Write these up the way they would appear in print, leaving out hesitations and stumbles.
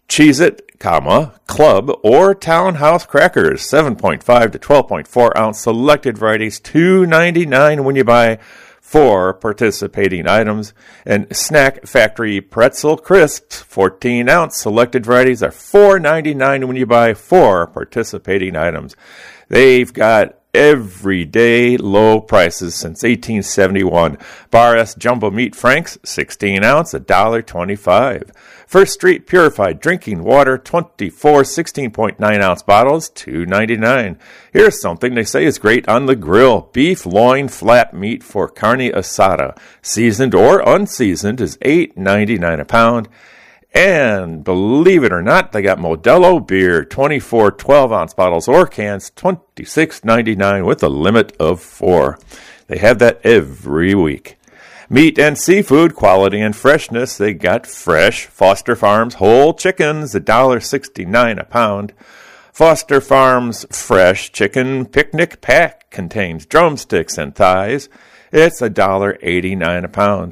Cheez-It, Club, or Townhouse Crackers, 7.5 to 12.4 ounce selected varieties, $2.99 when you buy 4 participating items. And Snack Factory Pretzel Crisps, 14 ounce selected varieties, are $4.99 when you buy 4 participating items. They've got everyday low prices since 1871. Bar S Jumbo Meat Franks, 16 ounce, $1.25. First Street Purified Drinking Water, 24 16.9 ounce bottles, $2.99. Here's something they say is great on the grill. Beef loin flat meat for carne asada, seasoned or unseasoned, is $8.99 a pound. And believe it or not, they got Modelo beer, 24 12-ounce bottles or cans, $26.99 with a limit of 4. They have that every week. Meat and seafood, quality and freshness. They got fresh Foster Farms whole chickens, $1.69 a pound. Foster Farms fresh chicken picnic pack contains drumsticks and thighs. It's $1.89 a pound.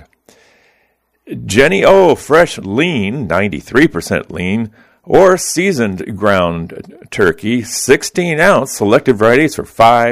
Jenny O Fresh Lean, 93% lean, or seasoned ground turkey, 16 ounce selected varieties for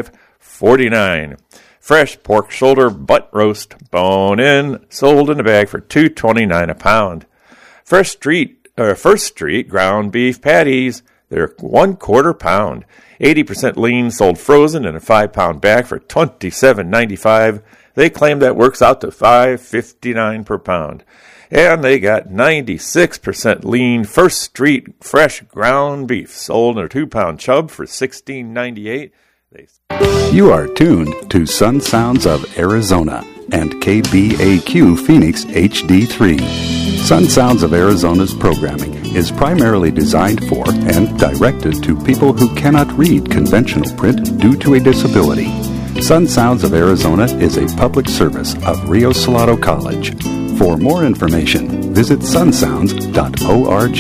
$5.49. Fresh pork shoulder butt roast, bone in, sold in a bag for $2.29 a pound. First Street ground beef patties, they're 1/4 pound, 80% lean, sold frozen in a 5-pound bag for $27.95. They claim that works out to $5.59 per pound. And they got 96% lean First Street fresh ground beef sold in a 2-pound chub for $16.98. You are tuned to Sun Sounds of Arizona and KBAQ Phoenix HD3. Sun Sounds of Arizona's programming is primarily designed for and directed to people who cannot read conventional print due to a disability. Sun Sounds of Arizona is a public service of Rio Salado College. For more information, visit sunsounds.org.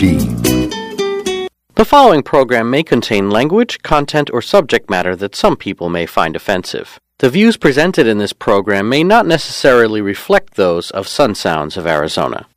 The following program may contain language, content, or subject matter that some people may find offensive. The views presented in this program may not necessarily reflect those of Sun Sounds of Arizona.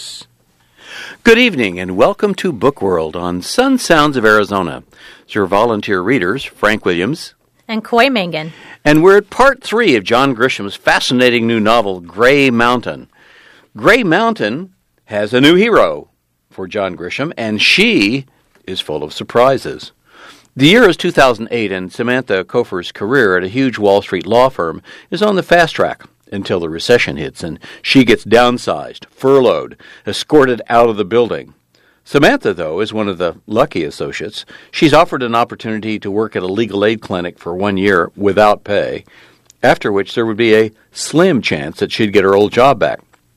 Good evening and welcome to Book World on Sun Sounds of Arizona. It's your volunteer readers, Frank Williams and Coy Mangan. And we're at part 3 of John Grisham's fascinating new novel, Gray Mountain. Gray Mountain has a new hero for John Grisham, and she is full of surprises. The year is 2008, and Samantha Kofer's career at a huge Wall Street law firm is on the fast track until the recession hits, and she gets downsized, furloughed, escorted out of the building. Samantha, though, is one of the lucky associates. She's offered an opportunity to work at a legal aid clinic for 1 year without pay, after which there would be a slim chance that she'd get her old job back.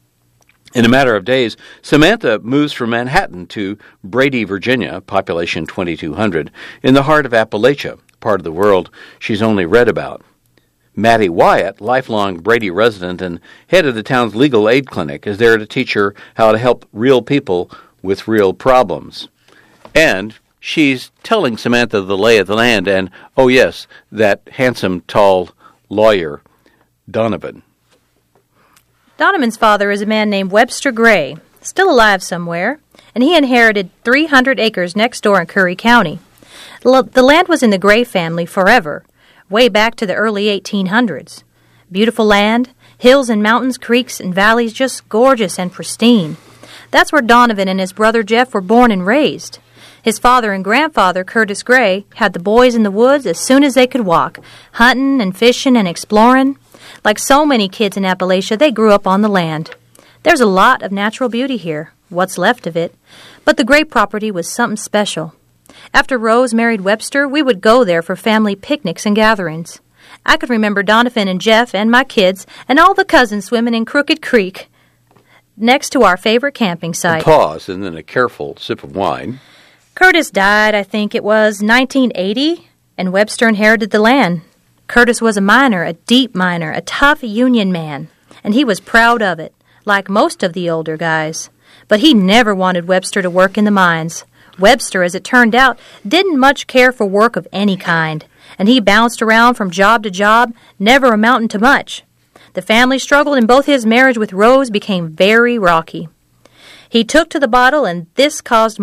In a matter of days, Samantha moves from Manhattan to Brady, Virginia, population 2,200, in the heart of Appalachia, part of the world she's only read about. Maddie Wyatt, lifelong Brady resident and head of the town's legal aid clinic, is there to teach her how to help real people with real problems. And she's telling Samantha the lay of the land and, oh yes, that handsome, tall lawyer, Donovan. Donovan's father is a man named Webster Gray, still alive somewhere, and he inherited 300 acres next door in Curry County. The land was in the Gray family forever, way back to the early 1800s. Beautiful land, hills and mountains, creeks and valleys, just gorgeous and pristine. That's where Donovan and his brother Jeff were born and raised. His father and grandfather, Curtis Gray, had the boys in the woods as soon as they could walk, hunting and fishing and exploring. Like so many kids in Appalachia, they grew up on the land. There's a lot of natural beauty here, what's left of it, but the Gray property was something special. After Rose married Webster, we would go there for family picnics and gatherings. I could remember Donovan and Jeff and my kids and all the cousins swimming in Crooked Creek next to our favorite camping site. A pause and then a careful sip of wine. Curtis died, I think it was 1980, and Webster inherited the land. Curtis was a miner, a deep miner, a tough union man, and he was proud of it, like most of the older guys. But he never wanted Webster to work in the mines. Webster, as it turned out, didn't much care for work of any kind, and he bounced around from job to job, never amounting to much. The family struggled, and both his marriage with Rose became very rocky. He took to the bottle, and this caused